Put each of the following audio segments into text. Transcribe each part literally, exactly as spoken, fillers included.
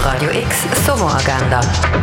Radio X Sommeragenda.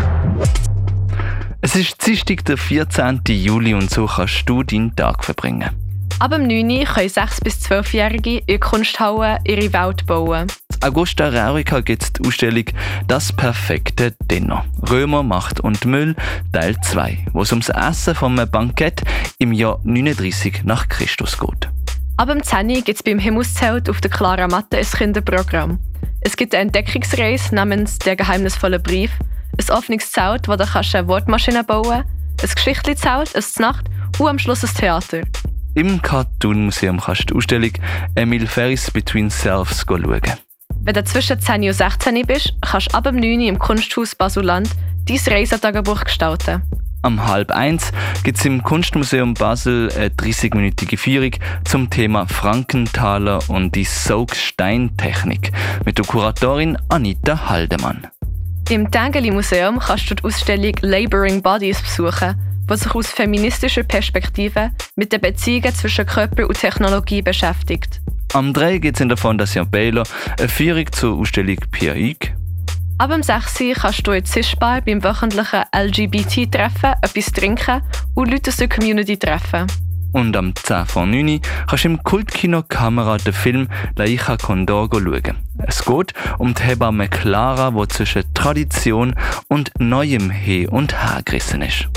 Es ist Dienstag, der vierzehnten Juli und so kannst du deinen Tag verbringen. Ab dem neun Uhr können sechs- bis zwölfjährige in Kunsthauen ihre Welt bauen. In Augusta Raurica gibt es die Ausstellung «Das perfekte Dinner. Römer, Macht und Müll» Teil zwei, wo es ums Essen von einem Bankett im Jahr neununddreissig nach Christus geht. Ab dem zehn Uhr gibt es beim Himmelszelt auf der Clara Matte ein Kinderprogramm. Es gibt eine Entdeckungsreise namens «Der geheimnisvolle Brief», ein offenes Zelt, wo du eine Wortmaschine bauen kannst, ein Geschichtli-Zelt, ein Znacht und am Schluss ein Theater. Im Cartoon-Museum kannst du die Ausstellung «Emil Ferris Between Selves» schauen. Wenn du zwischen zehn und sechzehn bist, kannst du ab dem neun Uhr im Kunsthaus Basuland dein Reisetagebuch gestalten. Am halb eins gibt es im Kunstmuseum Basel eine dreißig-minütige Führung zum Thema Frankenthaler und die Saugsteintechnik mit der Kuratorin Anita Haldemann. Im Tengeli-Museum kannst du die Ausstellung «Laboring Bodies» besuchen, die sich aus feministischer Perspektive mit den Beziehungen zwischen Körper und Technologie beschäftigt. Am drei gibt es in der Fondation Baylor eine Führung zur Ausstellung Pierre-Hugues. Ab dem sechs Uhr kannst du in Zischbar beim wöchentlichen L G B T-Treffen etwas trinken und Leute aus der Community treffen. Und am zehn vor neun Uhr kannst du im Kultkino Kamera den Film «La hija Condor» schauen. Es geht um die Hebamme Clara, die zwischen Tradition und neuem Hin und Her gerissen ist.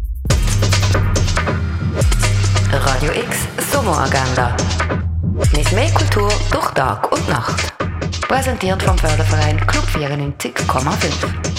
Radio X Sommeragenda. Nicht mehr Kultur durch Tag und Nacht. Präsentiert vom Förderverein Club vierundneunzig Komma fünf.